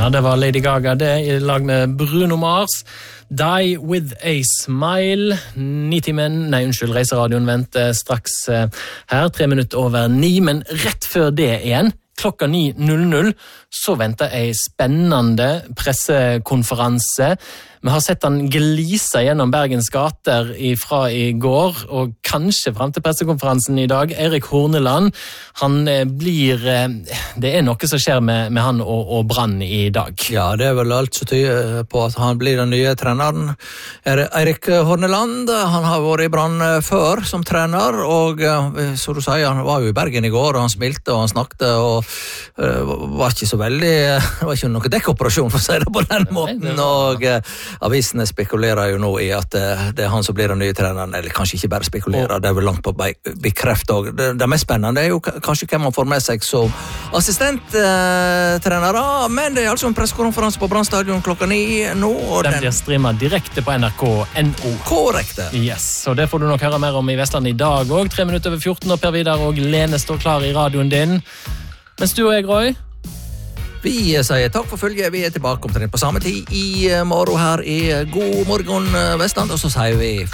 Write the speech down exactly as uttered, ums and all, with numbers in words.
Ja, det var Lady Gaga det, i lag med Bruno Mars. Die with a smile. Nitimen, nei unnskyld, Reiseradioen venter straks her, tre minutter over ni, men rett før det igjen, klokka ni null null, så venter ei spennende pressekonferanse. Vi har sett han glise gjennom Bergens gater fra i går, og kanskje frem til pressekonferansen i dag. Eirik Horneland, han blir, det er noe som skjer med, med han og, og Brann i dag. Ja, det er vel alt så tyder på at han blir den nye treneren. Eirik Horneland, han har vært i Brann før som trener, og så du sier, han var jo i Bergen i går, og han smilte og han snakket, og uh, var ikke så veldig, det var ikke noe dekkoperasjon for å si det på den måten, og uh, avisene spekulerer jo nå i at uh, det er han som blir den nye treneren, eller kanskje ikke bare spekulerer, det er vel langt på bekreft også. Det, det mest spennende er jo k- kanskje hvem man får med seg som assistenttrenere, uh, men det er altså en pressekonferanse på Brann stadion klokka ni nå. Og den, den blir streamet direkte på N R K punkt N O. Korrekt. Yes, og det får du nok høre mer om i Vestland i dag også. Tre minutter over fjorten, og Per Vidar og Lene står klar i radioen din. Mens du og jeg, Roy? Vi sier takk for følge. Vi er tilbake omtrent på samme tid i morgen her i God morgen Vestland, og så sier vi